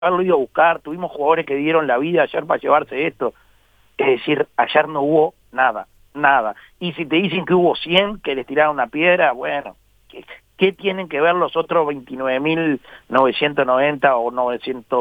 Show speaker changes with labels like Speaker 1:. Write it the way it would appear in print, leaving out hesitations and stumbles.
Speaker 1: haberlo ido a buscar, tuvimos jugadores que dieron la vida ayer para llevarse esto. Es decir, ayer no hubo nada, nada. Y si te dicen que hubo 100 que les tiraron una piedra, bueno, ¿qué tienen que ver los otros 29.990 o 900